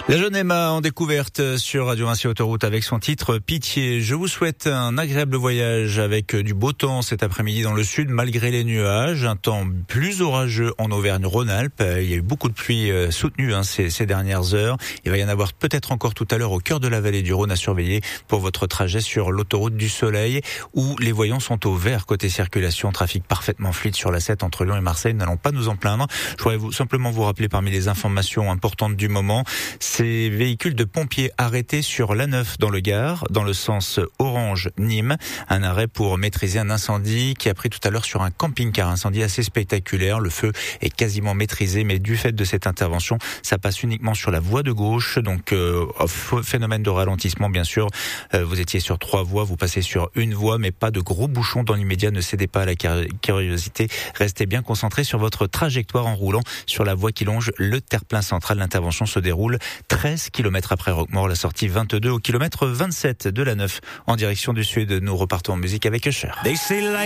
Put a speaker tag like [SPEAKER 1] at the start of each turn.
[SPEAKER 1] La jeune Emma en découverte sur Radio Vinci Autoroute avec son titre Pitié. Je vous souhaite un agréable voyage avec du beau temps cet après-midi dans le sud malgré les nuages. Un temps plus orageux en Auvergne-Rhône-Alpes. Il y a eu beaucoup de pluie soutenue ces dernières heures. Il va y en avoir peut-être encore tout à l'heure au cœur de la vallée du Rhône à surveiller pour votre trajet sur l'autoroute du Soleil où les voyants sont au vert côté circulation. Trafic parfaitement fluide sur la 7 entre Lyon et Marseille. Nous n'allons pas nous en plaindre. Je voudrais simplement vous rappeler parmi les informations importantes du moment. Ces véhicules de pompiers arrêtés sur l'A9 dans le Gard, dans le sens Orange-Nîmes. Un arrêt pour maîtriser un incendie qui a pris tout à l'heure sur un camping-car. Incendie assez spectaculaire. Le feu est quasiment maîtrisé, mais du fait de cette intervention, ça passe uniquement sur la voie de gauche. Donc, phénomène de ralentissement, bien sûr. Vous étiez sur 3 voies, vous passez sur une voie, mais pas de gros bouchons dans l'immédiat. Ne cédez pas à la curiosité. Restez bien concentrés sur votre trajectoire en roulant sur la voie qui longe le terre-plein central. L'intervention se déroule 13 km après Roquemaure, la sortie 22 au kilomètre 27 de la 9 en direction du sud. Nous repartons en musique avec Usher.